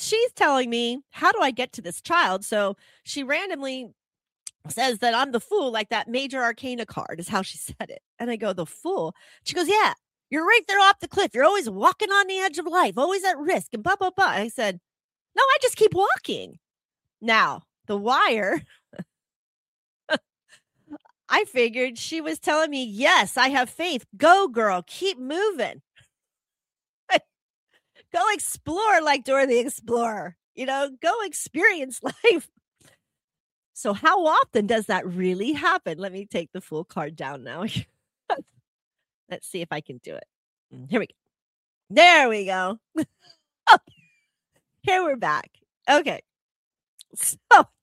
she's telling me, how do I get to this child? So she randomly says that I'm the fool, like that major arcana card is how she said it. And I go, the fool? She goes, yeah, you're right there off the cliff. You're always walking on the edge of life, always at risk, and blah, blah, blah. I said, no, I just keep walking. Now, The Wire, I figured she was telling me, yes, I have faith. Go, girl, keep moving. Go explore like Dora the Explorer. Go experience life. So how often does that really happen? Let me take the full card down now. Let's see if I can do it. Here we go. There we go. Here we're back. Okay. So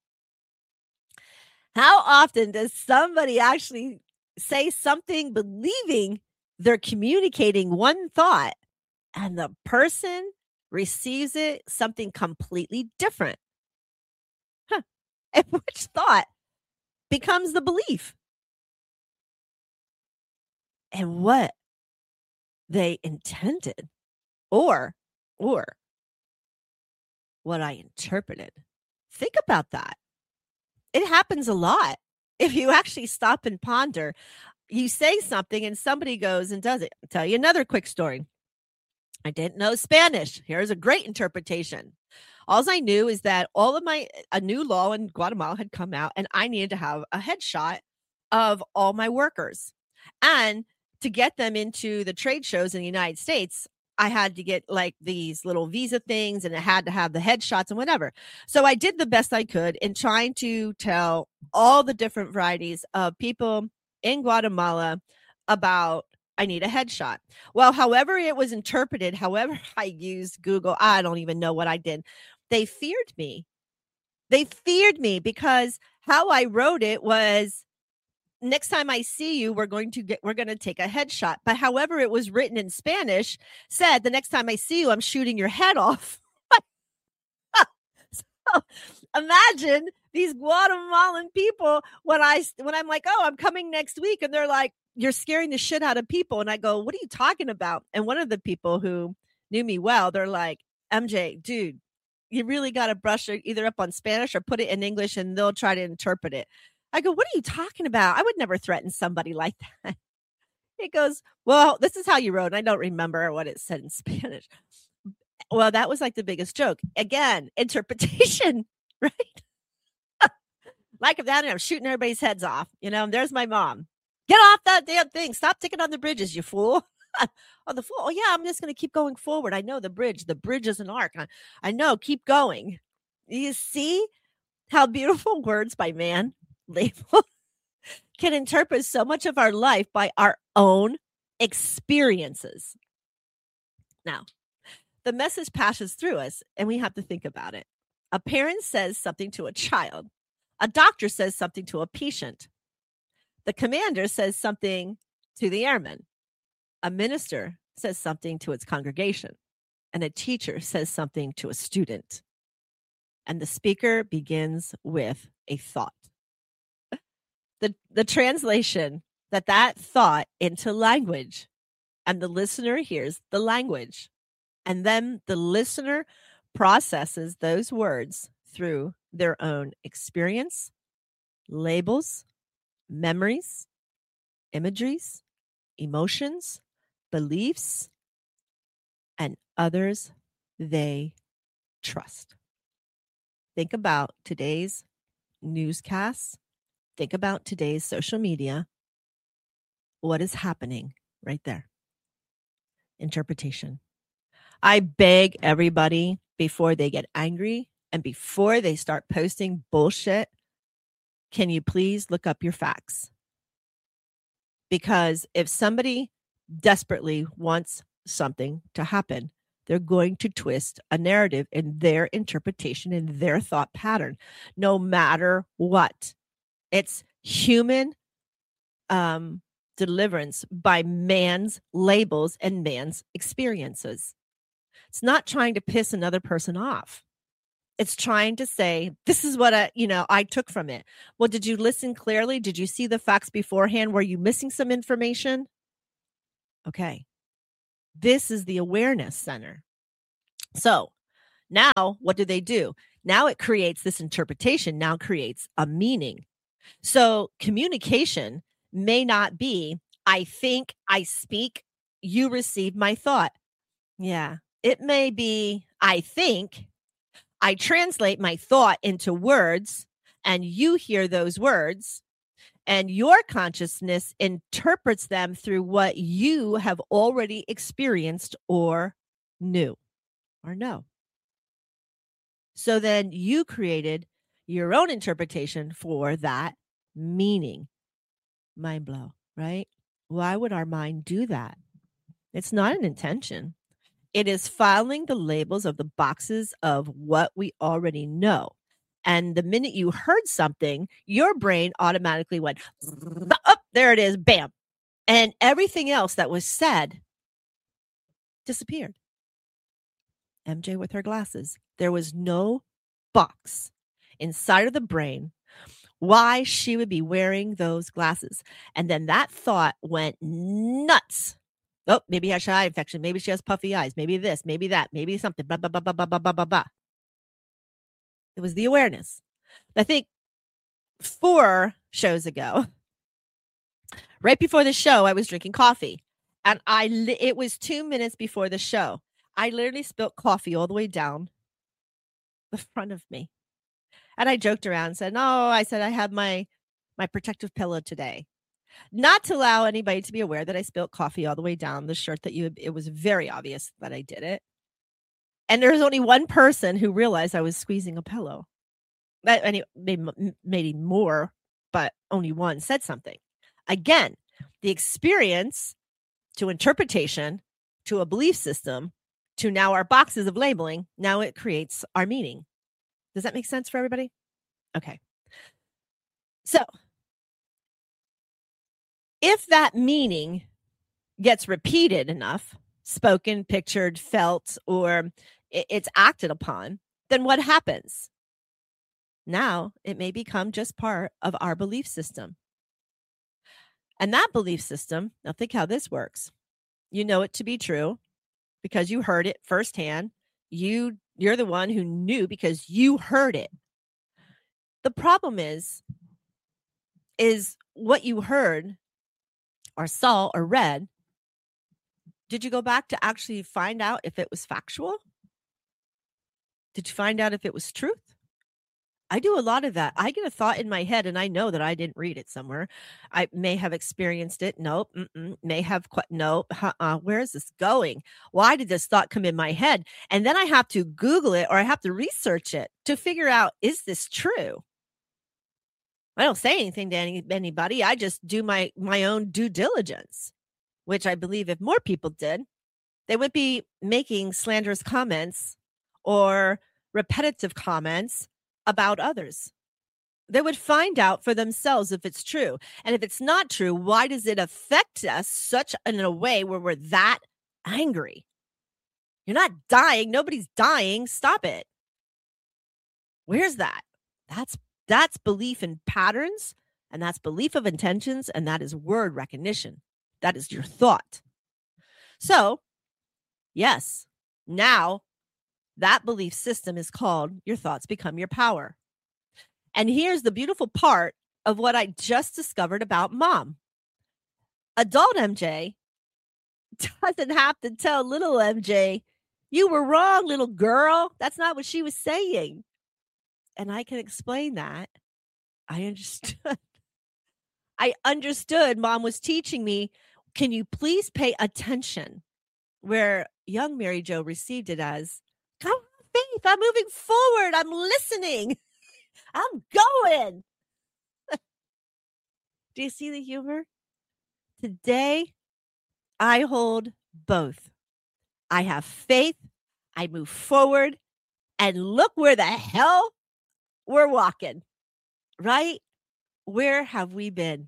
how often does somebody actually say something believing they're communicating one thought and the person receives it something completely different? And which thought becomes the belief? And what they intended or what I interpreted. Think about that. It happens a lot. If you actually stop and ponder, you say something and somebody goes and does it. I'll tell you another quick story. I didn't know Spanish. Here's a great interpretation. All I knew is that a new law in Guatemala had come out and I needed to have a headshot of all my workers. And to get them into the trade shows in the United States, I had to get like these little visa things and it had to have the headshots and whatever. So I did the best I could in trying to tell all the different varieties of people in Guatemala about I need a headshot. Well, however it was interpreted, however I used Google, I don't even know what I did. They feared me. They feared me because how I wrote it was, next time I see you, we're going to take a headshot. But however it was written in Spanish said, the next time I see you, I'm shooting your head off. So imagine these Guatemalan people when I'm like, oh, I'm coming next week. And they're like, you're scaring the shit out of people. And I go, what are you talking about? And one of the people who knew me well, they're like, MJ, dude, you really got to brush it either up on Spanish or put it in English and they'll try to interpret it. I go, what are you talking about? I would never threaten somebody like that. It goes, well, this is how you wrote. And I don't remember what it said in Spanish. Well, that was like the biggest joke. Again, interpretation, right? Like if that, I'm shooting everybody's heads off. There's my mom. Get off that damn thing. Stop ticking on the bridges, you fool. Oh, the fool. Oh, yeah, I'm just going to keep going forward. I know the bridge. The bridge is an arc. I know. Keep going. You see how beautiful words by man label can interpret so much of our life by our own experiences. Now, the message passes through us and we have to think about it. A parent says something to a child. A doctor says something to a patient. The commander says something to the airman. A minister says something to its congregation. And a teacher says something to a student. And the speaker begins with a thought. The translation that thought into language, and the listener hears the language. And then the listener processes those words through their own experience, labels, memories, imageries, emotions, beliefs, and others they trust. Think about today's newscasts. Think about today's social media. What is happening right there? Interpretation. I beg everybody before they get angry and before they start posting bullshit, can you please look up your facts? Because if somebody desperately wants something to happen, they're going to twist a narrative in their interpretation, in their thought pattern, no matter what. It's human deliverance by man's labels and man's experiences. It's not trying to piss another person off. It's trying to say, this is what I took from it. Well, did you listen clearly? Did you see the facts beforehand? Were you missing some information? Okay. This is the awareness center. So Now, what do? Now it creates this interpretation, now creates a meaning. So communication may not be, I think, I speak, you receive my thought. Yeah. It may be, I think, I translate my thought into words, and you hear those words, and your consciousness interprets them through what you have already experienced or knew or know. So then you created your own interpretation for that meaning. Mind blow, right? Why would our mind do that? It's not an intention. It is filing the labels of the boxes of what we already know. And the minute you heard something, your brain automatically went, oh, there it is, bam. And everything else that was said disappeared. MJ with her glasses. There was no box inside of the brain why she would be wearing those glasses. And then that thought went nuts. Oh, maybe she has eye infection. Maybe she has puffy eyes. Maybe this, maybe that, maybe something. Blah, blah, blah, blah, blah, blah, blah, blah, blah. It was the awareness. I think 4 shows ago, right before the show, I was drinking coffee. And it was 2 minutes before the show. I literally spilt coffee all the way down the front of me. And I joked around and said, no, I have my protective pillow today. Not to allow anybody to be aware that I spilled coffee all the way down the shirt it was very obvious that I did it. And there was only one person who realized I was squeezing a pillow. Maybe more, but only one said something. Again, the experience to interpretation, to a belief system, to now our boxes of labeling, now it creates our meaning. Does that make sense for everybody? Okay. So, if that meaning gets repeated enough, spoken, pictured, felt, or it's acted upon, then what happens? Now it may become just part of our belief system. And that belief system, now think how this works. You know it to be true because you heard it firsthand. You're the one who knew because you heard it. The problem is what you heard or saw or read, did you go back to actually find out if it was factual? Did you find out if it was truth? I do a lot of that. I get a thought in my head and I know that I didn't read it somewhere. I may have experienced it. Nope. May have. Nope. Where is this going? Why did this thought come in my head? And then I have to Google it or I have to research it to figure out, is this true? I don't say anything to anybody. I just do my own due diligence, which I believe if more people did, they would be making slanderous comments or repetitive comments about others. They would find out for themselves if it's true. And if it's not true, why does it affect us such in a way where we're that angry? You're not dying. Nobody's dying. Stop it. Where's that? That's belief in patterns, and that's belief of intentions, and that is word recognition. That is your thought. So, yes, now that belief system is called your thoughts become your power. And here's the beautiful part of what I just discovered about mom. Adult MJ doesn't have to tell little MJ, you were wrong, little girl. That's not what she was saying. And I can explain that. I understood. I understood mom was teaching me, can you please pay attention? Where young Mary Jo received it as, come on, Faith, I'm moving forward. I'm listening. I'm going. Do you see the humor? Today, I hold both. I have faith. I move forward. And look where the hell we're walking, right? Where have we been?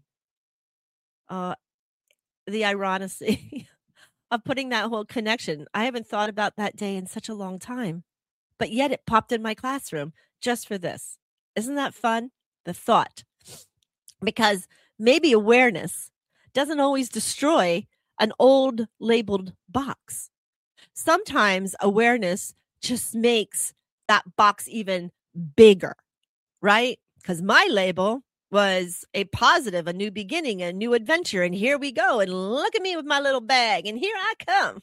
The ironicity of putting that whole connection. I haven't thought about that day in such a long time, but yet it popped in my classroom just for this. Isn't that fun? The thought. Because maybe awareness doesn't always destroy an old labeled box. Sometimes awareness just makes that box even bigger, right? Because my label was a positive, a new beginning, a new adventure. And here we go. And look at me with my little bag. And here I come.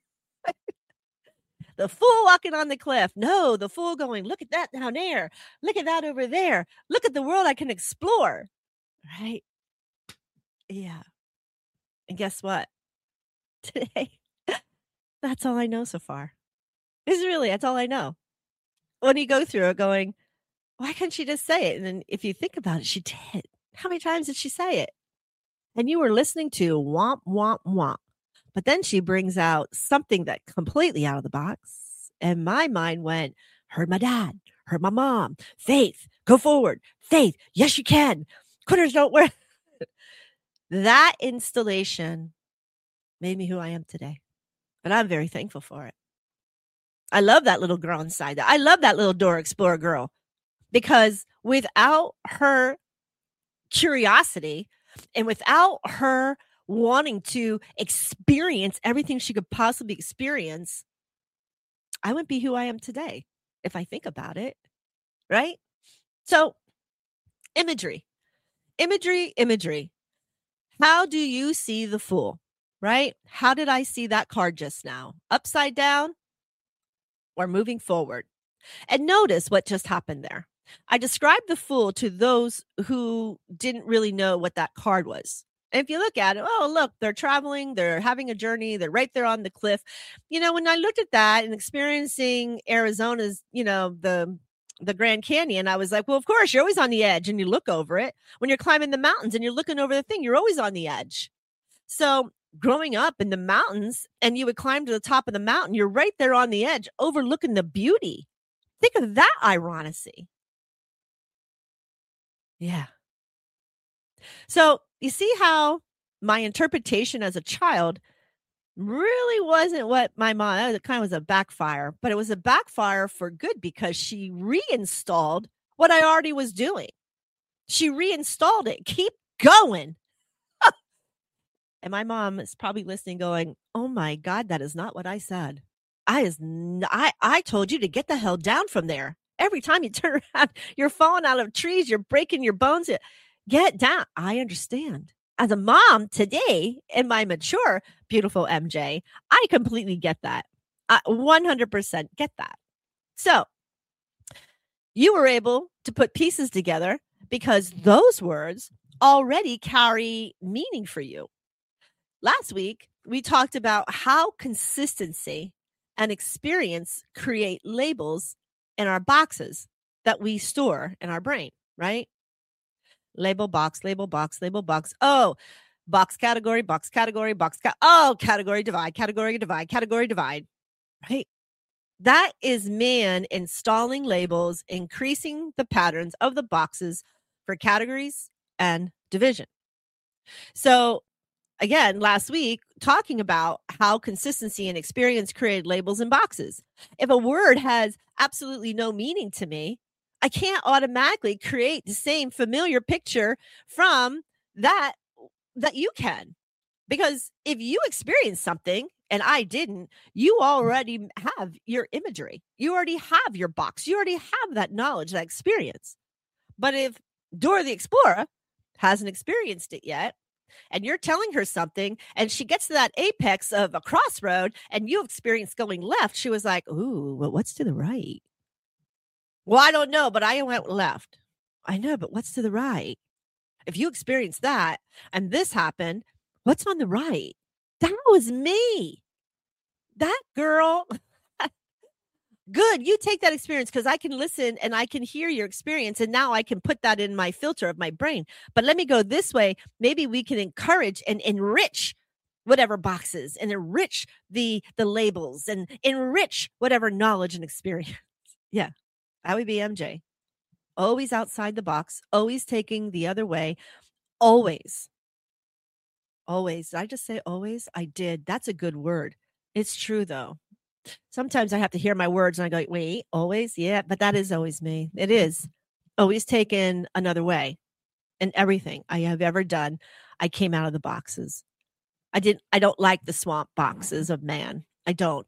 The fool walking on the cliff. No, the fool going, look at that down there. Look at that over there. Look at the world I can explore. Right? Yeah. And guess what? Today, that's all I know so far. That's all I know. When you go through it going, why couldn't she just say it? And then if you think about it, she did. How many times did she say it? And you were listening to womp, womp, womp. But then she brings out something that completely out of the box. And my mind went, heard my dad, heard my mom, faith, go forward, faith, yes, you can. Quitters don't wear. That installation made me who I am today. And I'm very thankful for it. I love that little girl inside that. I love that little Dora Explorer girl because without her curiosity and without her wanting to experience everything she could possibly experience, I wouldn't be who I am today if I think about it, right? So imagery. How do you see the fool, right? How did I see that card just now? Upside down or moving forward? And notice what just happened there. I described the fool to those who didn't really know what that card was. And if you look at it, oh, look, they're traveling, they're having a journey, they're right there on the cliff. When I looked at that and experiencing Arizona's, the Grand Canyon, I was like, well, of course, you're always on the edge and you look over it. When you're climbing the mountains and you're looking over the thing, you're always on the edge. So growing up in the mountains and you would climb to the top of the mountain, you're right there on the edge overlooking the beauty. Think of that ironicity. Yeah. So you see how my interpretation as a child really wasn't what my mom, it kind of was a backfire, but it was a backfire for good because she reinstalled what I already was doing. She reinstalled it. Keep going. And my mom is probably listening going, oh my God, that is not what I said. I told you to get the hell down from there. Every time you turn around, you're falling out of trees, you're breaking your bones. Get down. I understand. As a mom today, in my mature, beautiful MJ, I completely get that. I 100% get that. So you were able to put pieces together because those words already carry meaning for you. Last week, we talked about how consistency and experience create labels in our boxes that we store in our brain, right? Label box, label box, label box. Oh, box category, box category, category divide, category divide, category divide, right? That is man installing labels, increasing the patterns of the boxes for categories and division. So again, last week, talking about how consistency and experience create labels and boxes. If a word has absolutely no meaning to me, I can't automatically create the same familiar picture from that you can. Because if you experience something and I didn't, you already have your imagery. You already have your box. You already have that knowledge, that experience. But if Dora the Explorer hasn't experienced it yet, and you're telling her something and she gets to that apex of a crossroad and you experience going left, she was like, ooh, well, what's to the right? Well, I don't know, but I went left. I know, but what's to the right? If you experience that and this happened, what's on the right? That was me. That girl. Good. You take that experience because I can listen and I can hear your experience. And now I can put that in my filter of my brain. But let me go this way. Maybe we can encourage and enrich whatever boxes and enrich the labels and enrich whatever knowledge and experience. Yeah, that would be MJ. Always outside the box, always taking the other way. Always. Always. Did I just say always? I did. That's a good word. It's true, though. Sometimes I have to hear my words and I go, wait, always? Yeah, but that is always me. It is. Always taken another way. And everything I have ever done, I came out of the boxes. I don't like the swamp boxes of man. I don't.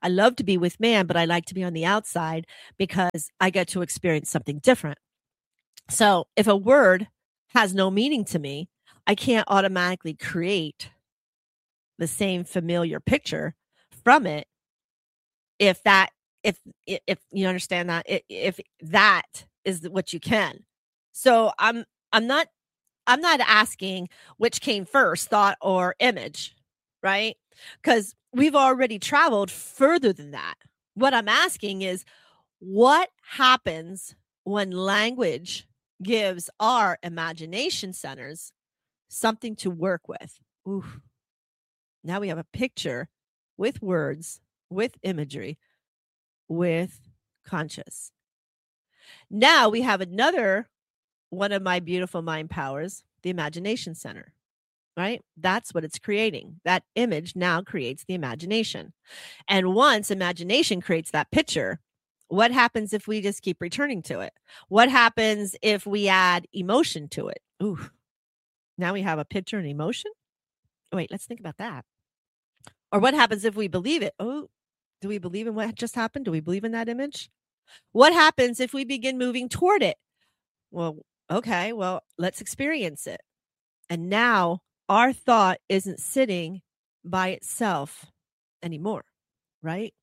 I love to be with man, but I like to be on the outside because I get to experience something different. So if a word has no meaning to me, I can't automatically create the same familiar picture from it if that if you understand that, if that is what you can. So I'm not I'm not asking which came first, thought or image, right? Because we've already traveled further than that. What I'm asking is what happens when language gives our imagination centers something to work with? Ooh, now we have a picture with words, with imagery, with conscious. Now we have another one of my beautiful mind powers, the imagination center, right? That's what it's creating. That image now creates the imagination. And once imagination creates that picture, what happens if we just keep returning to it? What happens if we add emotion to it? Ooh, now we have a picture and emotion. Wait, let's think about that. Or what happens if we believe it? Oh, do we believe in what just happened? Do we believe in that image? What happens if we begin moving toward it? Well, okay, well, let's experience it. And now our thought isn't sitting by itself anymore, right?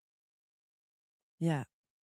Yeah.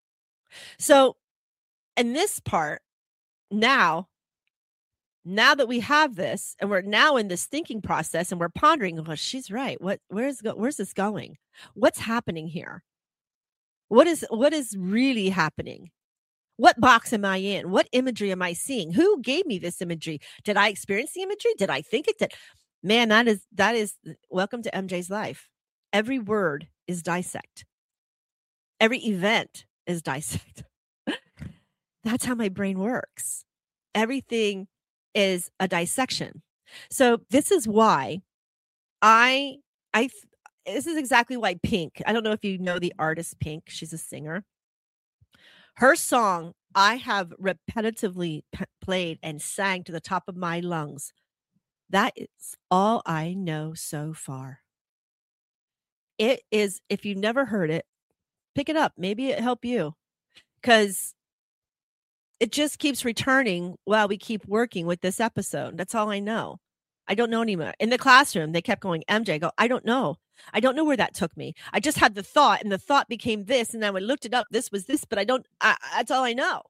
So, in this part, now, now that we have this and we're now in this thinking process and we're pondering, well, she's right. Where's this going? What's happening here? What is really happening? What box am I in? What imagery am I seeing? Who gave me this imagery? Did I experience the imagery? Did I think it? Did man, that is welcome to MJ's life. Every word is dissect. Every event is dissect. That's how my brain works. Everything is a dissection. So this is why I I th- this is exactly why Pink. I don't know if you know the artist Pink. She's a singer. Her song I have repetitively played and sang to the top of my lungs. That is all I know so far. It is, if you've never heard it, pick it up. Maybe it help you because it just keeps returning while we keep working with this episode. That's all I know. I don't know anymore. In the classroom, they kept going, MJ, I go, I don't know. I don't know where that took me. I just had the thought, and the thought became this. And then when I looked it up, this was this, but that's all I know.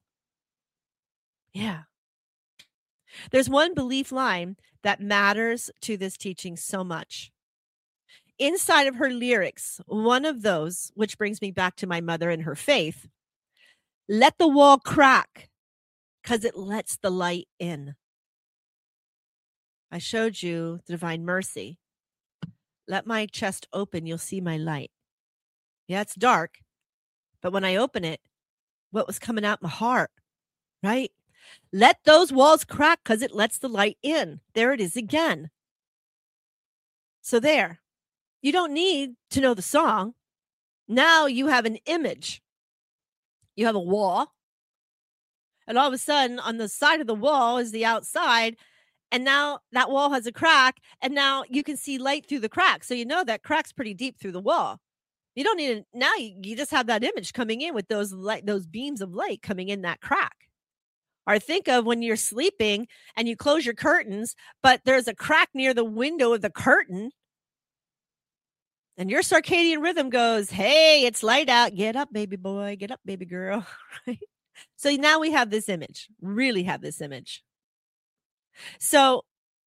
Yeah. There's one belief line that matters to this teaching so much. Inside of her lyrics, one of those, which brings me back to my mother and her faith, let the wall crack because it lets the light in. I showed you the divine mercy. Let my chest open, you'll see my light. Yeah, it's dark, but when I open it, what was coming out my heart, right? Let those walls crack because it lets the light in. There it is again. So there, you don't need to know the song. Now you have an image. You have a wall. And all of a sudden, on the side of the wall is the outside. And now that wall has a crack. And now you can see light through the crack. So you know that crack's pretty deep through the wall. You don't need it. Now you just have that image coming in with those light, those beams of light coming in that crack. Or think of when you're sleeping and you close your curtains, but there's a crack near the window of the curtain. And your circadian rhythm goes, hey, it's light out. Get up, baby boy. Get up, baby girl. Right? So now we have this image, really have this image. So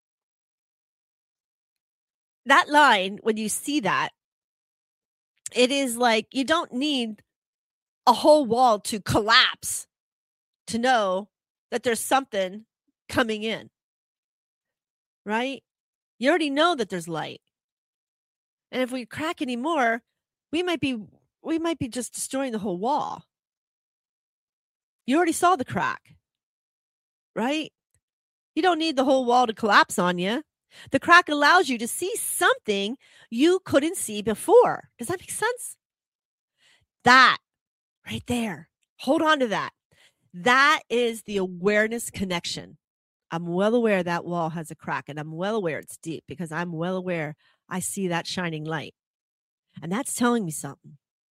that line, when you see that, it is like you don't need a whole wall to collapse to know that there's something coming in, right? You already know that there's light. And if we crack anymore, we might be just destroying the whole wall. You already saw the crack, right? You don't need the whole wall to collapse on you. The crack allows you to see something you couldn't see before. Does that make sense? That right there. Hold on to that. That is the awareness connection. I'm well aware that wall has a crack, and I'm well aware it's deep because I'm well aware I see that shining light. And that's telling me something.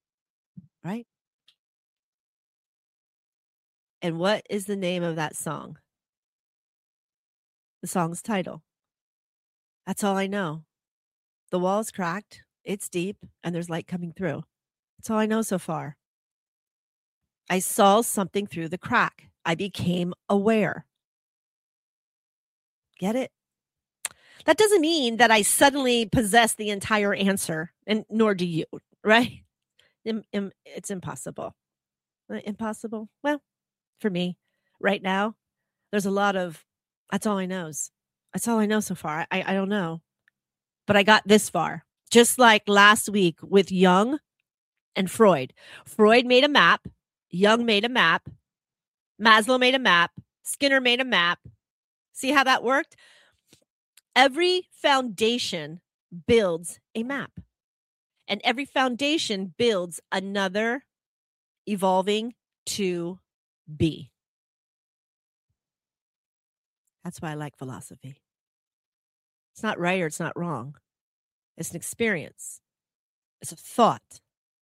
right? And what is the name of that song? The song's title. That's all I know. The wall's cracked, it's deep, and there's light coming through. That's all I know so far. I saw something through the crack. I became aware. Get it? That doesn't mean that I suddenly possess the entire answer, and nor do you, right? It's impossible. Impossible? Well, for me, right now, there's a lot of that's all I knows. That's all I know so far. I don't know. But I got this far. Just like last week with Jung and Freud. Freud made a map. Jung made a map. Maslow made a map. Skinner made a map. See how that worked? Every foundation builds a map. And every foundation builds another evolving to be. That's why I like philosophy. It's not right or it's not wrong. It's an experience. It's a thought.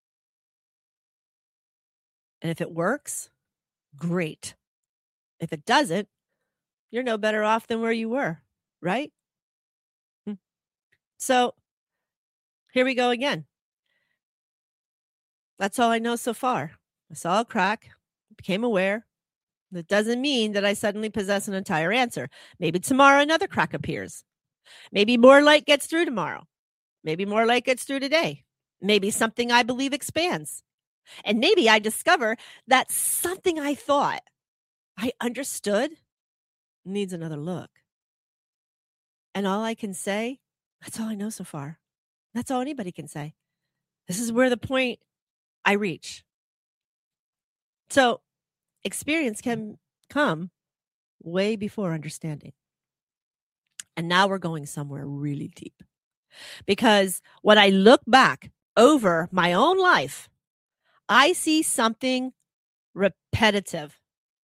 And if it works, great. If it doesn't, you're no better off than where you were, right? So here we go again. That's all I know so far. I saw a crack, became aware. That doesn't mean that I suddenly possess an entire answer. Maybe tomorrow another crack appears. Maybe more light gets through tomorrow. Maybe more light gets through today. Maybe something I believe expands. And maybe I discover that something I thought I understood needs another look. And all I can say, that's all I know so far. That's all anybody can say. This is where the point I reach. So experience can come way before understanding. And now we're going somewhere really deep. Because when I look back over my own life, I see something repetitive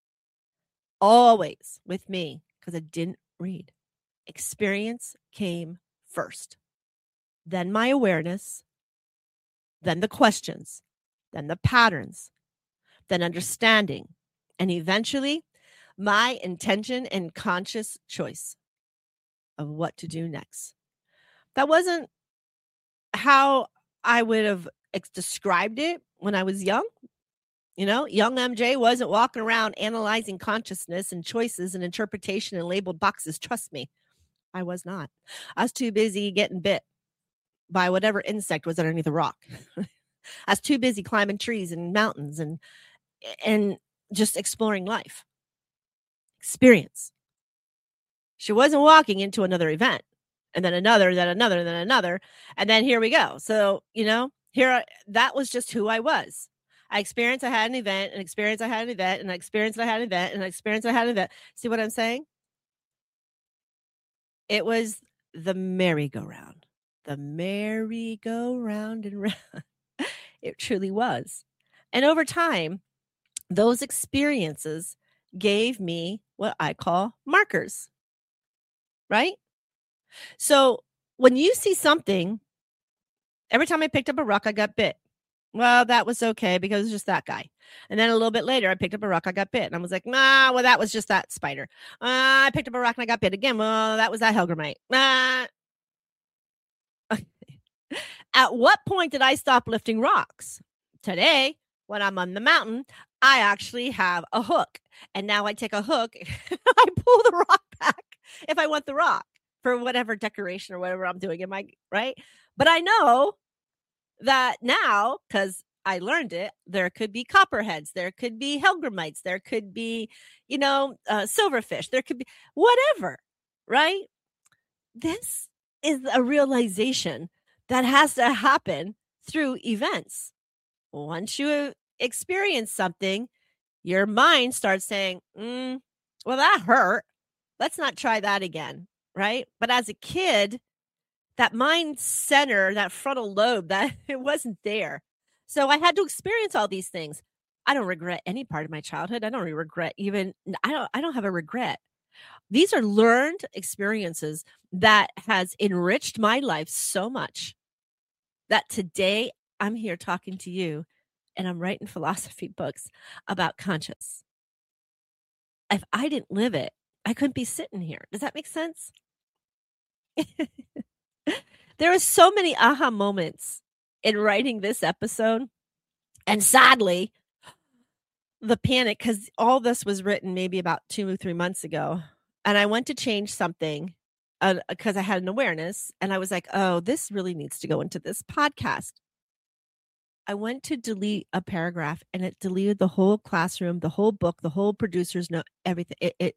always with me because I didn't read. Experience came first, then my awareness, then the questions, then the patterns, then understanding, and eventually my intention and conscious choice of what to do next. That wasn't how I would have described it when I was young. You know, young MJ wasn't walking around analyzing consciousness and choices and interpretation and labeled boxes. Trust me, I was not. I was too busy getting bit by whatever insect was underneath a rock. I was too busy climbing trees and mountains and just exploring life. Experience. She wasn't walking into another event and then another, then another, then another. And then here we go. So, you know, that was just who I was. I experienced I had an event, an experience I had an event, and I experienced I had an event, and I experienced I had an event. See what I'm saying? It was the merry-go-round. The merry-go-round and round. It truly was. And over time, those experiences gave me what I call markers, right? So when you see something, every time I picked up a rock, I got bit. Well, that was okay because it's just that guy. And then a little bit later, I picked up a rock, I got bit. And I was like, nah, well, that was just that spider. I picked up a rock and I got bit again. Well, that was that Hellgrammite. At what point did I stop lifting rocks? Today, when I'm on the mountain, I actually have a hook. And now I take a hook, I pull the rock back if I want the rock for whatever decoration or whatever I'm doing in my, right? But I know that now, because I learned it, there could be copperheads, there could be Hellgrammites, there could be, silverfish, there could be whatever, right? This is a realization that has to happen through events. Once you experience something, your mind starts saying, well, that hurt. Let's not try that again, right? But as a kid, that mind center, that frontal lobe, that it wasn't there. So I had to experience all these things. I don't regret any part of my childhood. I don't regret I don't have a regret. These are learned experiences that has enriched my life so much that today I'm here talking to you and I'm writing philosophy books about conscious. If I didn't live it, I couldn't be sitting here. Does that make sense? There were so many aha moments in writing this episode. And sadly, the panic, because all this was written maybe about 2 or 3 months ago. And I went to change something because I had an awareness. And I was like, oh, this really needs to go into this podcast. I went to delete a paragraph and it deleted the whole classroom, the whole book, the whole producer's note, everything.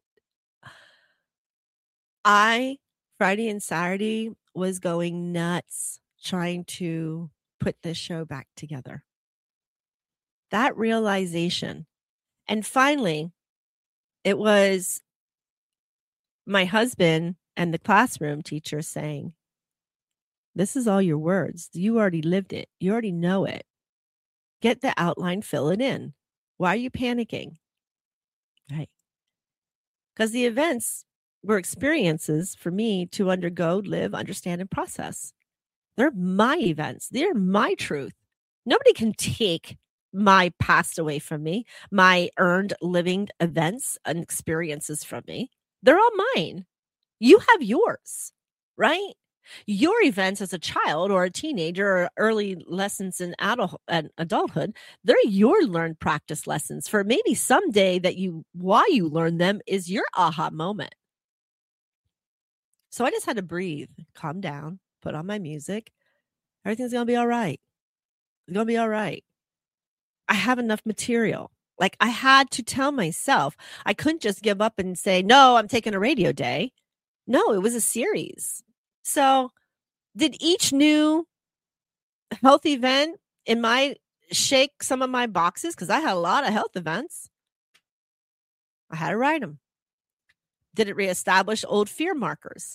Friday and Saturday was going nuts trying to put this show back together. That realization. And finally, it was my husband and the classroom teacher saying, this is all your words. You already lived it. You already know it. Get the outline, fill it in. Why are you panicking? Right. Because the events were experiences for me to undergo, live, understand, and process. They're my events. They're my truth. Nobody can take my past away from me, my earned living events and experiences from me. They're all mine. You have yours, right? Your events as a child or a teenager or early lessons in adulthood, they're your learned practice lessons for maybe someday why you learn them is your aha moment. So I just had to breathe, calm down, put on my music. Everything's going to be all right. It's going to be all right. I have enough material. Like I had to tell myself, I couldn't just give up and say, no, I'm taking a radio day. No, it was a series. So did each new health event in my shake some of my boxes? Because I had a lot of health events. I had to write them. Did it reestablish old fear markers?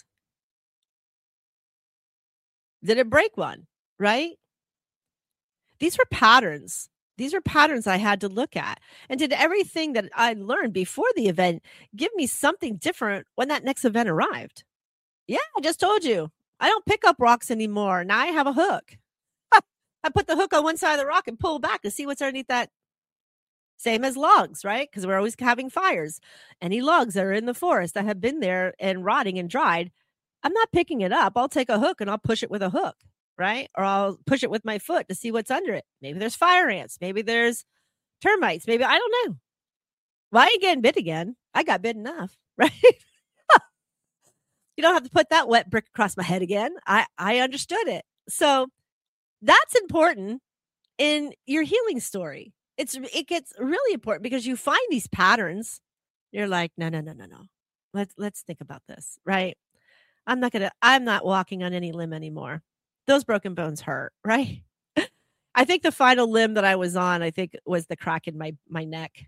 Did it break one? Right? These were patterns. These are patterns I had to look at. And did everything that I learned before the event give me something different when that next event arrived? Yeah, I just told you. I don't pick up rocks anymore. Now I have a hook. I put the hook on one side of the rock and pull back to see what's underneath that. Same as logs, right? Because we're always having fires. Any logs that are in the forest that have been there and rotting and dried, I'm not picking it up. I'll take a hook and I'll push it with a hook, right? Or I'll push it with my foot to see what's under it. Maybe there's fire ants. Maybe there's termites. Maybe, I don't know. Why are you getting bit again? I got bit enough, right? You don't have to put that wet brick across my head again. I understood it. So that's important in your healing story. It gets really important because you find these patterns. You're like, no. Let's think about this, right? I'm not walking on any limb anymore. Those broken bones hurt, right? I think the final limb that I was on, was the crack in my neck.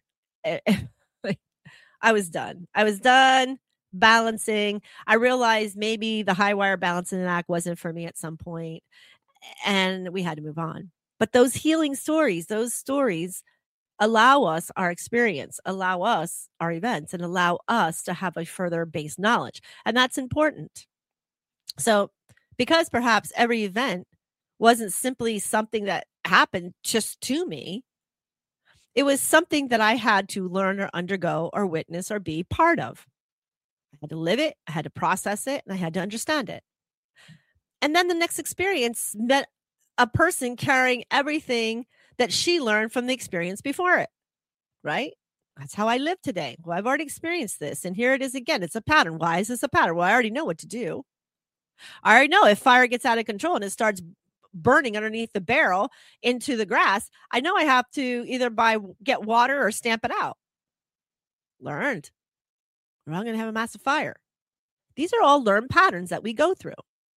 I was done. I was done balancing. I realized maybe the high wire balancing act wasn't for me at some point, and we had to move on. But those healing stories, those stories allow us our experience, allow us our events, and allow us to have a further base knowledge. And that's important. So, because perhaps every event wasn't simply something that happened just to me, it was something that I had to learn or undergo or witness or be part of. I had to live it, I had to process it, and I had to understand it. And then the next experience met a person carrying everything that she learned from the experience before it, right? That's how I live today. Well, I've already experienced this, and here it is again. It's a pattern. Why is this a pattern? Well, I already know what to do. I already know if fire gets out of control and it starts burning underneath the barrel into the grass, I know I have to either get water or stamp it out. Learned. Or I'm going to have a massive fire. These are all learned patterns that we go through.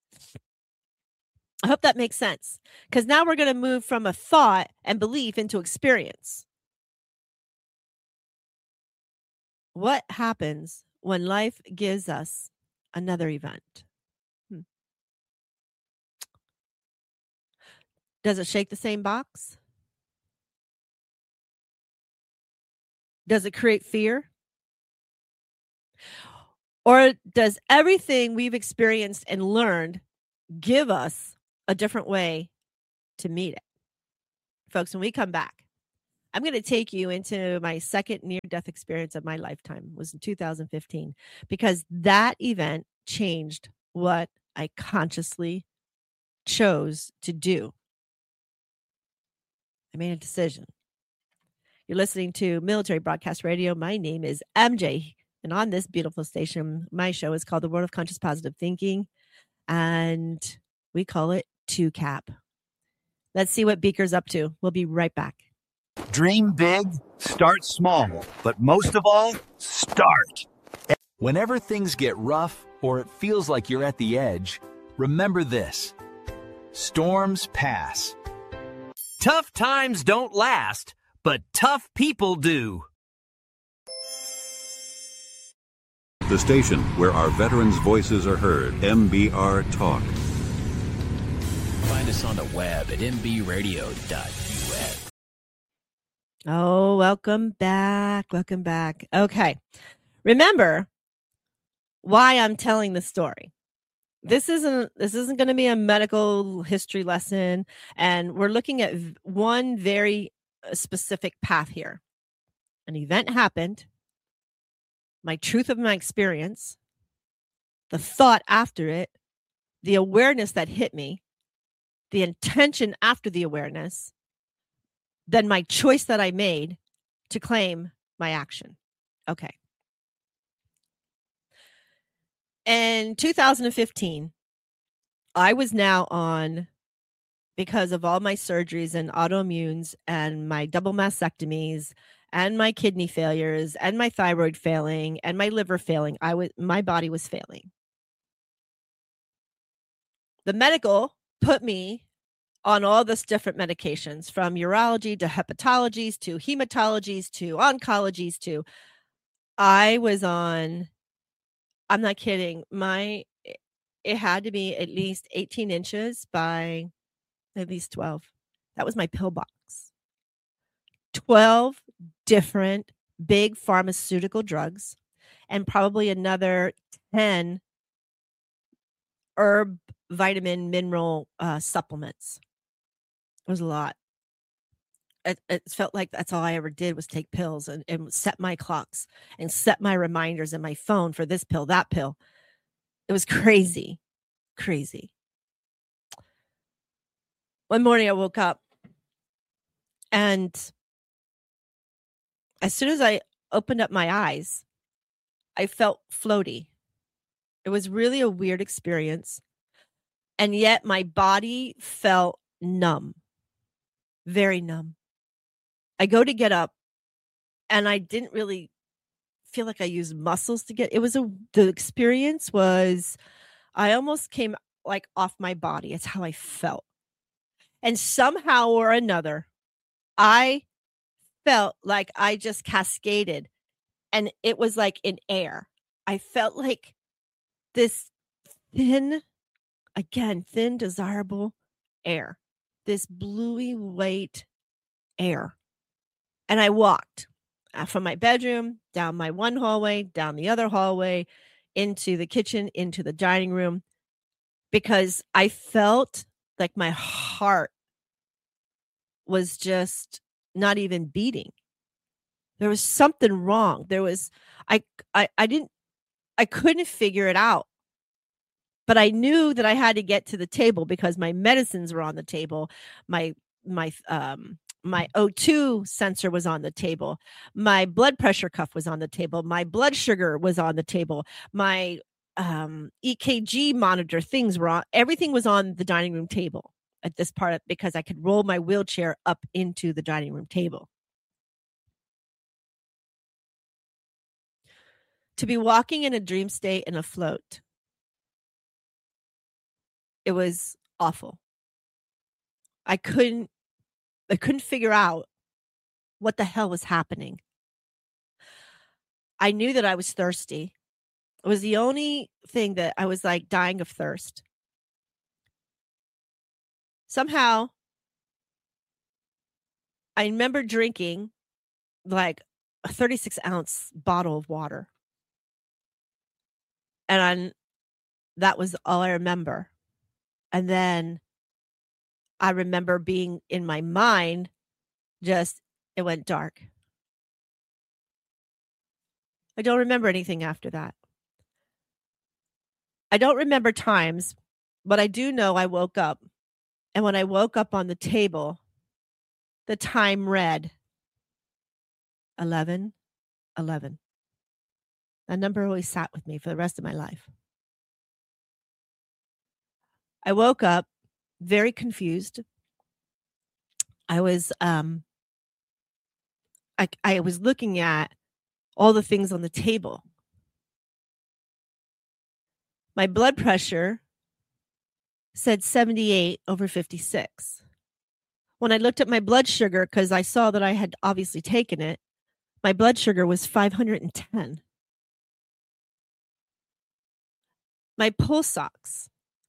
I hope that makes sense, because now we're going to move from a thought and belief into experience. What happens when life gives us another event? Does it shake the same box? Does it create fear? Or does everything we've experienced and learned give us a different way to meet it? Folks, when we come back, I'm going to take you into my second near-death experience of my lifetime. It was in 2015, because that event changed what I consciously chose to do. I made a decision. You're listening to Military Broadcast Radio. My name is MJ, and on this beautiful station, my show is called The World of Conscious Positive Thinking, and we call it 2CAP. Let's see what Beaker's up to. We'll be right back. Dream big, start small, but most of all, start. Whenever things get rough or it feels like you're at the edge, remember this: storms pass. Tough times don't last, but tough people do. The station where our veterans' voices are heard, MBR Talk. Find us on the web at mbradio.us. Oh, welcome back. Welcome back. Okay. Remember why I'm telling the story. This isn't going to be a medical history lesson, and we're looking at one very specific path here. An event happened, my truth of my experience, the thought after it, the awareness that hit me, the intention after the awareness, then my choice that I made to claim my action. Okay. In 2015, I was now on, because of all my surgeries and autoimmunes and my double mastectomies and my kidney failures and my thyroid failing and my liver failing, my body was failing. The medical put me on all this different medications, from urology to hepatologies to hematologies to oncologies to, I was on, I'm not kidding, it had to be at least 18 inches by at least 12. That was my pill box. 12 different big pharmaceutical drugs and probably another 10 herb, vitamin, mineral supplements. It was a lot. It felt like that's all I ever did was take pills and set my clocks and set my reminders in my phone for this pill, that pill. It was crazy, crazy. One morning I woke up, and as soon as I opened up my eyes, I felt floaty. It was really a weird experience. And yet my body felt numb, very numb. I go to get up, and I didn't really feel like I used muscles to get, the experience was, I almost came like off my body. It's how I felt. And somehow or another, I felt like I just cascaded, and it was like in air. I felt like this thin, desirable air, this bluey white air. And I walked from my bedroom, down my one hallway, down the other hallway, into the kitchen, into the dining room, because I felt like my heart was just not even beating. There was something wrong. There was, I couldn't figure it out. But I knew that I had to get to the table because my medicines were on the table. My O2 sensor was on the table. My blood pressure cuff was on the table. My blood sugar was on the table. My EKG monitor things were on. Everything was on the dining room table at this part, because I could roll my wheelchair up into the dining room table. To be walking in a dream state and afloat, it was awful. I couldn't figure out what the hell was happening. I knew that I was thirsty. It was the only thing that I was like dying of thirst. Somehow, I remember drinking like a 36-ounce bottle of water. And that was all I remember. And then I remember being in my mind, just it went dark. I don't remember anything after that. I don't remember times, but I do know I woke up. And when I woke up on the table, the time read 11:11. That number always sat with me for the rest of my life. I woke up very confused. I was I was looking at all the things on the table. My blood pressure said 78/56. When I looked at my blood sugar, because I saw that I had obviously taken it, my blood sugar was 510. My pulse ox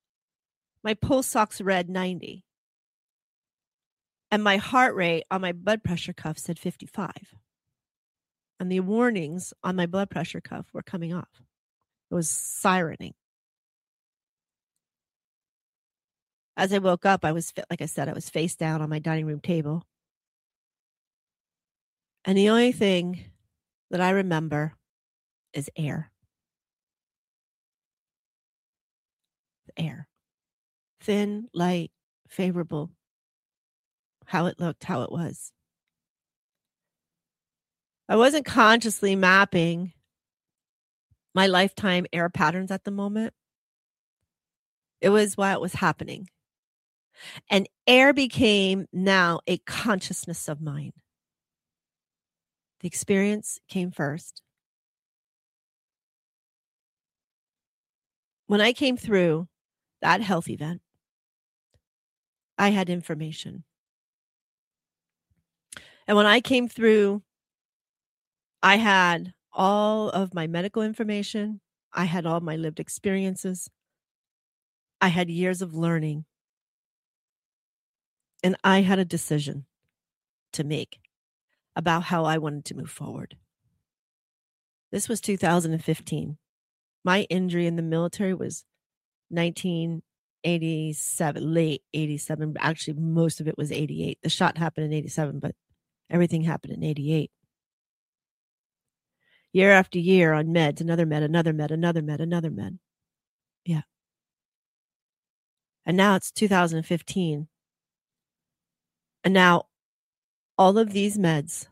read 90. And my heart rate on my blood pressure cuff said 55. And the warnings on my blood pressure cuff were coming off. It was sirening. As I woke up, I was, like I said, I was face down on my dining room table. And the only thing that I remember is air. Air. Thin, light, favorable. How it looked, how it was. I wasn't consciously mapping my lifetime air patterns at the moment. It was while it was happening. And air became now a consciousness of mine. The experience came first. When I came through that health event, I had information. And when I came through, I had all of my medical information. I had all my lived experiences. I had years of learning. And I had a decision to make about how I wanted to move forward. This was 2015. My injury in the military was 1987, late 87. Actually, most of it was 88. The shot happened in 87, but everything happened in 88. Year after year on meds, another med, another med, another med, another med. Yeah. And now it's 2015. And now all of these meds,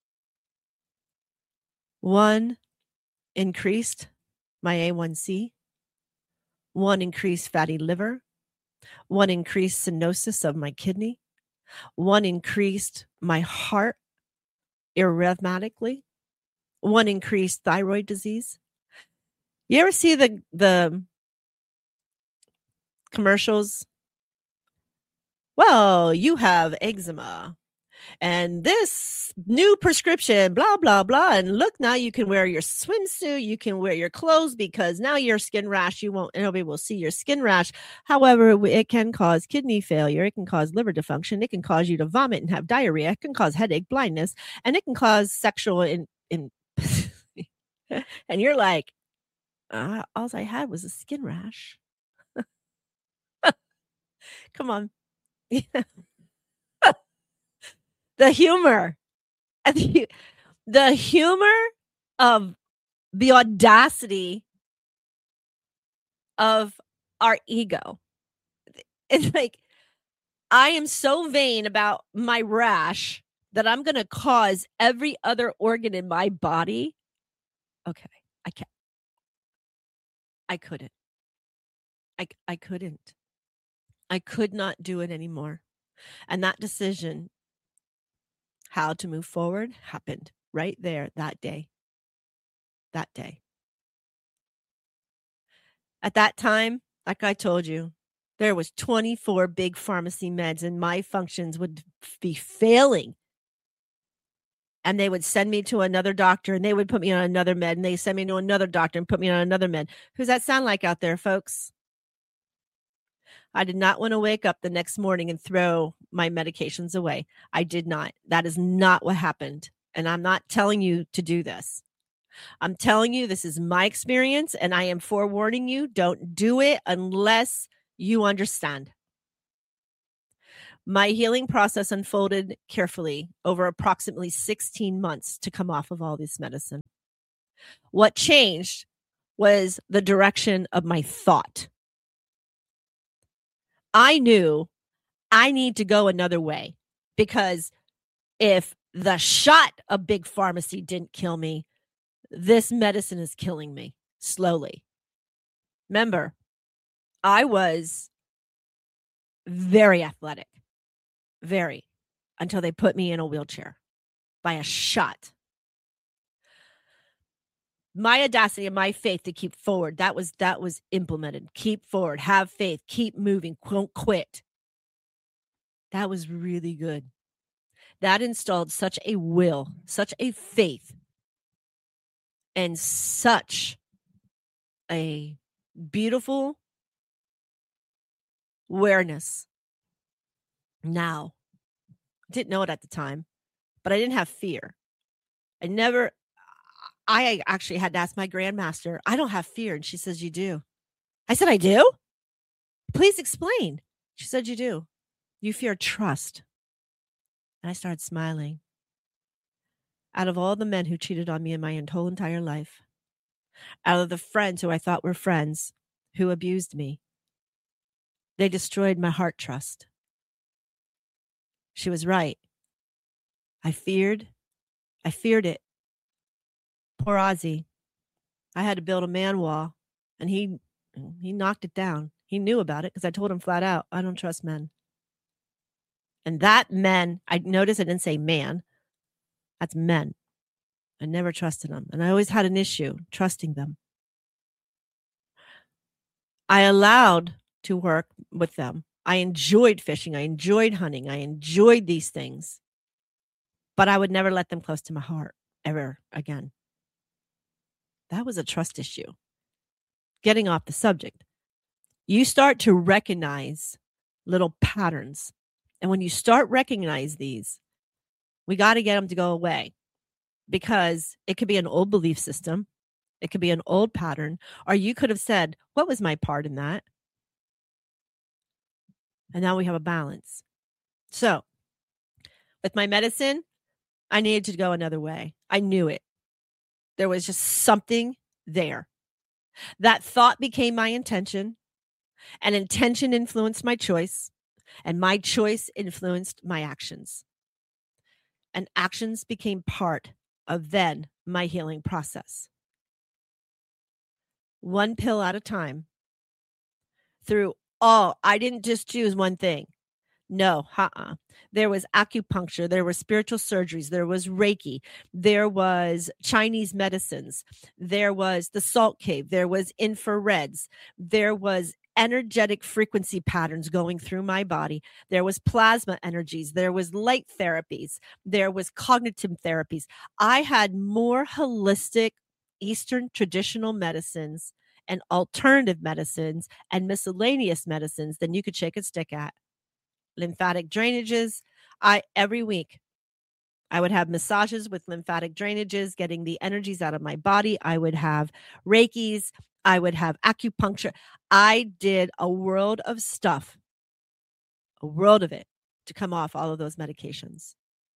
one increased my A1C, one increased fatty liver, one increased stenosis of my kidney, one increased my heart irrhythmically, one increased thyroid disease. You ever see the commercials? Well, you have eczema and this new prescription, blah, blah, blah. And look, now you can wear your swimsuit. You can wear your clothes because now your skin rash, nobody will see your skin rash. However, it can cause kidney failure. It can cause liver dysfunction. It can cause you to vomit and have diarrhea. It can cause headache, blindness, and it can cause sexual and you're like, all I had was a skin rash. Come on. The humor of the audacity of our ego. It's like, I am so vain about my rash that I'm going to cause every other organ in my body. Okay, I can't. I couldn't. I couldn't. I could not do it anymore. And that decision, how to move forward, happened right there that day. That day. At that time, like I told you, there was 24 big pharmacy meds and my functions would be failing. And they would send me to another doctor and they would put me on another med and they send me to another doctor and put me on another med. Who's that sound like out there, folks? I did not want to wake up the next morning and throw my medications away. I did not. That is not what happened. And I'm not telling you to do this. I'm telling you this is my experience and I am forewarning you. Don't do it unless you understand. My healing process unfolded carefully over approximately 16 months to come off of all this medicine. What changed was the direction of my thought. I knew I need to go another way, because if the shot of big pharmacy didn't kill me, this medicine is killing me slowly. Remember, I was very athletic, very, until they put me in a wheelchair by a shot. My audacity and my faith to keep forward, that was implemented. Keep forward, have faith, keep moving, don't quit. That was really good. That installed such a will, such a faith, and such a beautiful awareness. Now, I didn't know it at the time, but I didn't have fear. I actually had to ask my grandmaster, I don't have fear. And she says, you do. I said, I do? Please explain. She said, you do. You fear trust. And I started smiling. Out of all the men who cheated on me in my whole entire life, out of the friends who I thought were friends who abused me, they destroyed my heart trust. She was right. I feared it. Poor Ozzy. I had to build a man wall, and he knocked it down. He knew about it because I told him flat out, I don't trust men. And that men, I noticed I didn't say man. That's men. I never trusted them. And I always had an issue trusting them. I allowed to work with them. I enjoyed fishing. I enjoyed hunting. I enjoyed these things. But I would never let them close to my heart ever again. That was a trust issue. Getting off the subject. You start to recognize little patterns. And when you start recognize these, we got to get them to go away, because it could be an old belief system. It could be an old pattern, or you could have said, what was my part in that? And now we have a balance. So with my medicine, I needed to go another way. I knew it. There was just something there. That thought became my intention, and intention influenced my choice, and my choice influenced my actions. And actions became part of then my healing process. One pill at a time. I didn't just choose one thing. No, There was acupuncture, there were spiritual surgeries, there was Reiki, there was Chinese medicines, there was the salt cave, there was infrareds, there was energetic frequency patterns going through my body, there was plasma energies, there was light therapies, there was cognitive therapies. I had more holistic Eastern traditional medicines and alternative medicines and miscellaneous medicines than you could shake a stick at. Lymphatic drainages. Every week I would have massages with lymphatic drainages, getting the energies out of my body. I would have Reikis. I would have acupuncture. I did a world of stuff, a world of it, to come off all of those medications.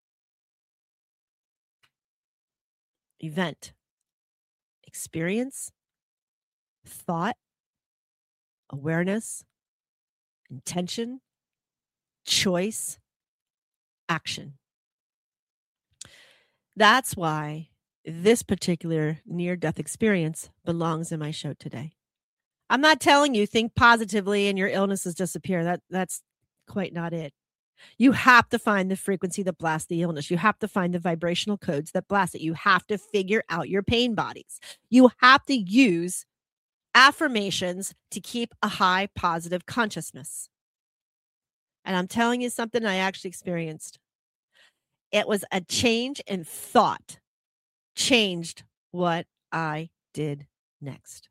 Event, experience, thought, awareness, intention, choice, action. That's why this particular near-death experience belongs in my show today. I'm not telling you think positively and your illnesses disappear. That's quite not it. You have to find the frequency that blasts the illness. You have to find the vibrational codes that blast it. You have to figure out your pain bodies. You have to use affirmations to keep a high positive consciousness. And I'm telling you something I actually experienced. It was a change in thought, changed what I did next.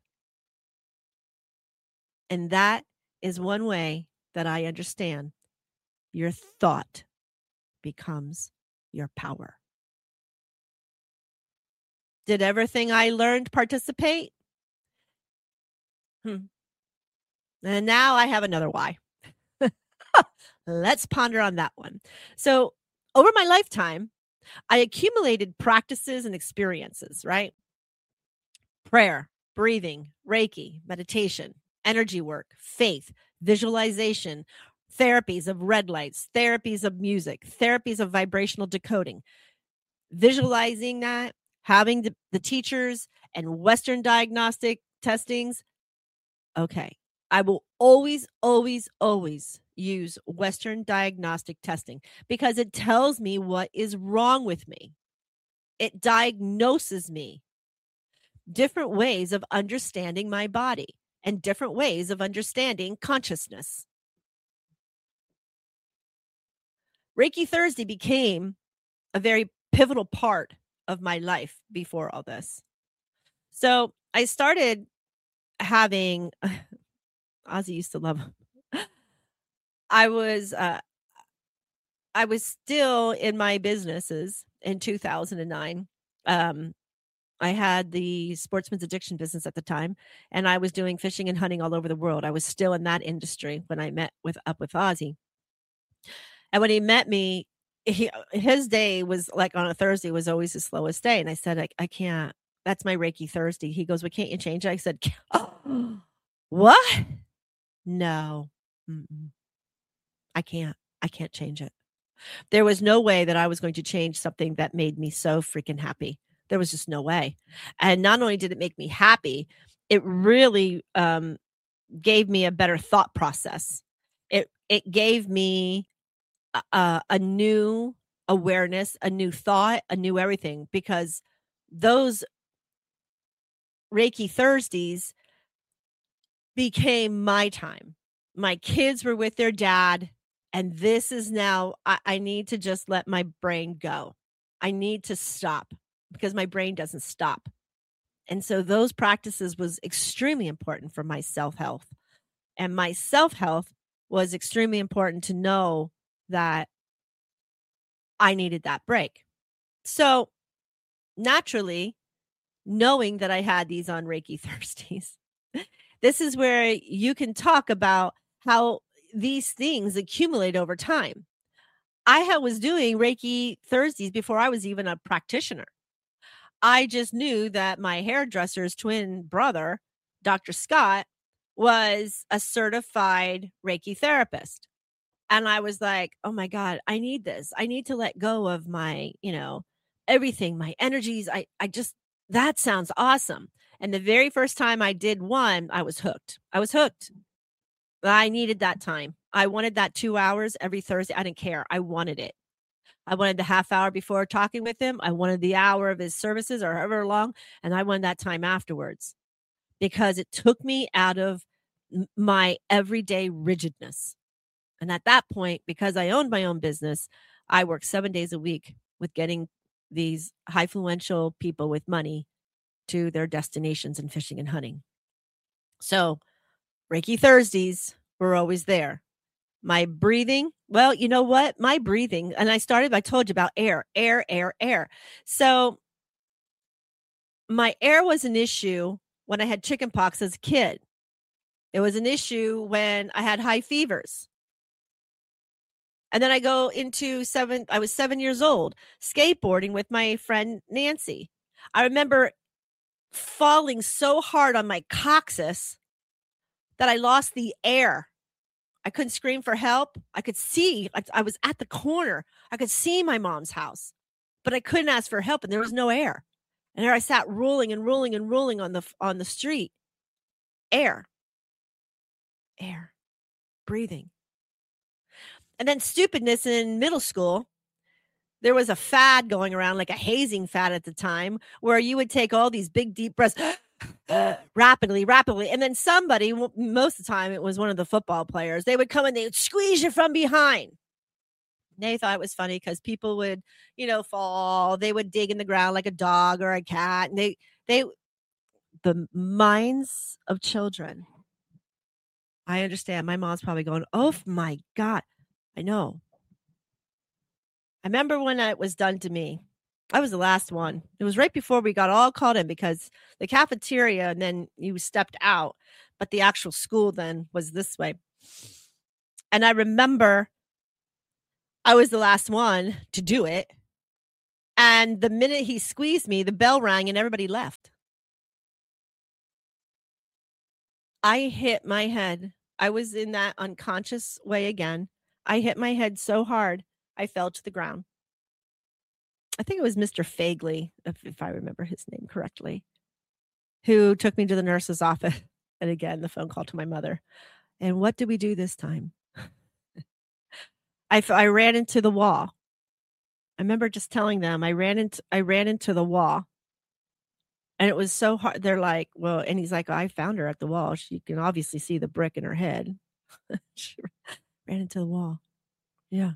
And that is one way that I understand your thought becomes your power. Did everything I learned participate? And now I have another why. Let's ponder on that one. So, over my lifetime, I accumulated practices and experiences, right? Prayer, breathing, Reiki, meditation, energy work, faith, visualization, therapies of red lights, therapies of music, therapies of vibrational decoding, visualizing that, having the teachers and Western diagnostic testings. Okay. I will always, always, always use Western diagnostic testing because it tells me what is wrong with me. It diagnoses me. Different ways of understanding my body and different ways of understanding consciousness. Reiki Thursday became a very pivotal part of my life before all this. So I started having, Ozzy used to love him. I was still in my businesses in 2009. I had the sportsman's addiction business at the time, and I was doing fishing and hunting all over the world. I was still in that industry when I met with Ozzy. And when he met me, his day was like on a Thursday was always the slowest day. And I said, I can't. That's my Reiki Thursday. He goes, well, can't you change it? I said, what? No, I can't. I can't change it. There was no way that I was going to change something that made me so freaking happy. There was just no way. And not only did it make me happy, it really gave me a better thought process. It gave me a new awareness, a new thought, a new everything, because those Reiki Thursdays became my time. My kids were with their dad, and this is now, I need to just let my brain go. I need to stop because my brain doesn't stop. And so those practices was extremely important for my self-health. And my self-health was extremely important to know that I needed that break. So naturally, knowing that I had these on Reiki Thursdays, this is where you can talk about how these things accumulate over time. I was doing Reiki Thursdays before I was even a practitioner. I just knew that my hairdresser's twin brother, Dr. Scott, was a certified Reiki therapist. And I was like, oh my God, I need this. I need to let go of my, everything, my energies. That sounds awesome. And the very first time I did one, I was hooked. I needed that time. I wanted that 2 hours every Thursday. I didn't care. I wanted it. I wanted the half hour before talking with him. I wanted the hour of his services or however long. And I wanted that time afterwards because it took me out of my everyday rigidness. And at that point, because I owned my own business, I worked 7 days a week with getting these high-influential people with money to their destinations in fishing and hunting. So Reiki Thursdays were always there. My breathing, well, you know what? My breathing, and I told you about air. So my air was an issue when I had chickenpox as a kid. It was an issue when I had high fevers. And then I was 7 years old, skateboarding with my friend Nancy. I remember falling so hard on my coccyx that I lost the air. I couldn't scream for help. I could see, I was at the corner. I could see my mom's house, but I couldn't ask for help and there was no air. And there I sat rolling and rolling and rolling on the street. Air, breathing. And then stupidness in middle school. There was a fad going around, like a hazing fad at the time, where you would take all these big, deep breaths rapidly. And then somebody, most of the time, it was one of the football players. They would come and they would squeeze you from behind. They thought it was funny because people would, fall. They would dig in the ground like a dog or a cat. And the minds of children. I understand. My mom's probably going, oh my God. I know. I remember when it was done to me. I was the last one. It was right before we got all called in because the cafeteria and then you stepped out, but the actual school then was this way. And I remember I was the last one to do it. And the minute he squeezed me, the bell rang and everybody left. I hit my head. I was in that unconscious way again. I hit my head so hard, I fell to the ground. I think it was Mr. Fagley, if I remember his name correctly, who took me to the nurse's office. And again, the phone call to my mother. And what did we do this time? I ran into the wall. I remember just telling them I ran into the wall. And it was so hard. They're like, well, and he's like, I found her at the wall. She can obviously see the brick in her head. She ran into the wall. Yeah.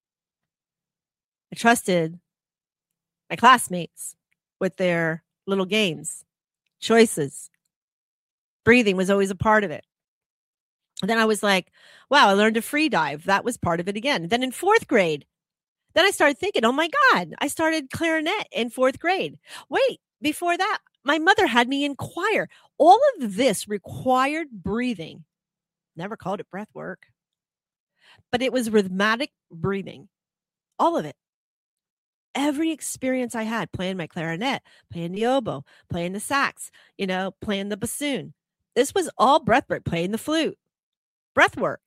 I trusted my classmates with their little games, choices. Breathing was always a part of it. And then I was like, wow, I learned to free dive. That was part of it again. Then in 4th grade, then I started thinking, oh my God, I started clarinet in 4th grade. Wait, before that, my mother had me in choir. All of this required breathing. Never called it breath work, but it was rhythmic breathing. All of it. Every experience I had playing my clarinet, playing the oboe, playing the sax, playing the bassoon. This was all breath work, playing the flute. Breath work.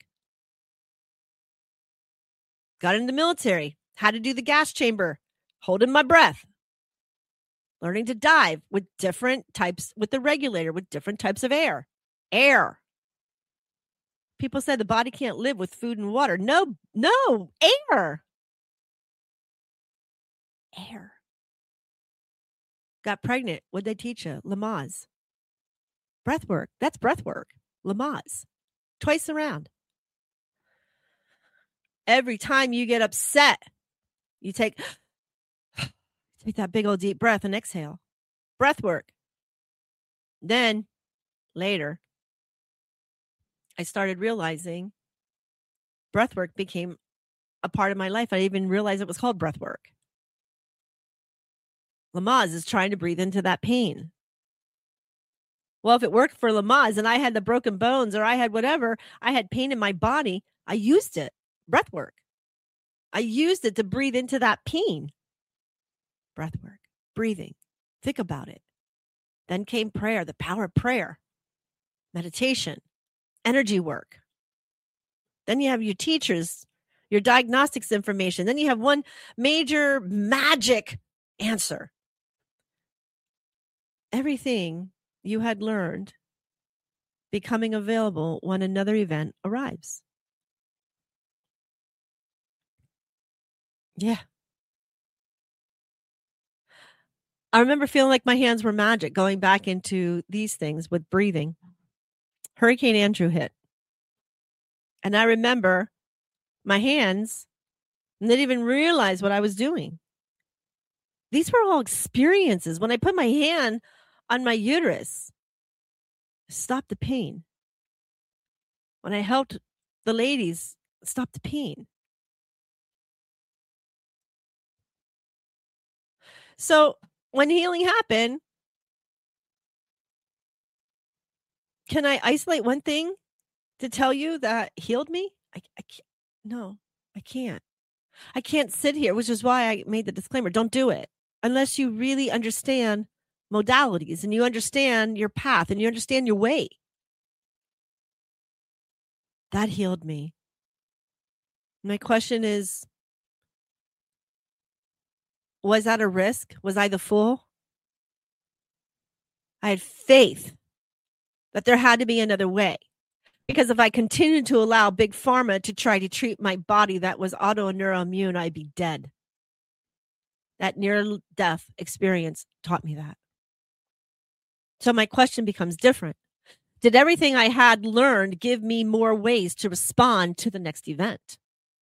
Got in the military, had to do the gas chamber, holding my breath. Learning to dive with different types, with the regulator, with different types of air. Air. People said the body can't live with food and water. No, air. Air. Got pregnant. What'd they teach you? Lamaze. Breath work. That's breath work. Lamaze. Twice around. Every time you get upset, you take that big old deep breath and exhale. Breath work. Then later, I started realizing breath work became a part of my life. I didn't even realize it was called breath work. Lamaze is trying to breathe into that pain. Well, if it worked for Lamaze and I had the broken bones or I had whatever, I had pain in my body, I used it. Breath work. I used it to breathe into that pain. Breath work. Breathing. Think about it. Then came prayer, the power of prayer, meditation, energy work. Then you have your teachers, your diagnostics information. Then you have one major magic answer. Everything you had learned becoming available when another event arrives. Yeah. I remember feeling like my hands were magic going back into these things with breathing. Hurricane Andrew hit. And I remember my hands didn't even realize what I was doing. These were all experiences. When I put my hand on my uterus, stop the pain. When I helped the ladies stop the pain. So when healing happened, can I isolate one thing to tell you that healed me? I can't. No, I can't. I can't sit here, which is why I made the disclaimer. Don't do it unless you really understand modalities and you understand your path and you understand your way. That healed me. My question is, was that a risk? Was I the fool? I had faith that there had to be another way. Because if I continued to allow Big Pharma to try to treat my body that was autoimmune, I'd be dead. That near-death experience taught me that. So my question becomes different. Did everything I had learned give me more ways to respond to the next event?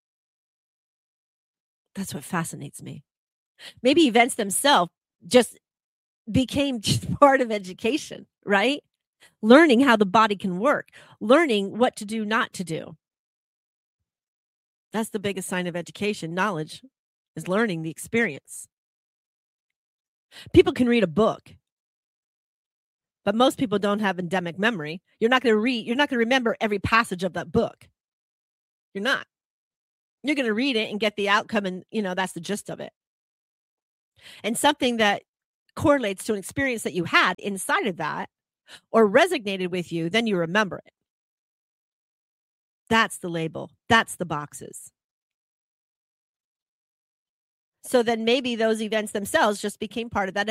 That's what fascinates me. Maybe events themselves just became just part of education, right? Learning how the body can work, learning what to do, not to do. That's the biggest sign of education. Knowledge is learning the experience. People can read a book, but most people don't have endemic memory. You're not going to remember every passage of that book. You're not. You're going to read it and get the outcome, and that's the gist of it. And something that correlates to an experience that you had inside of that or resonated with you, then you remember it. That's the label. That's the boxes. So then maybe those events themselves just became part of that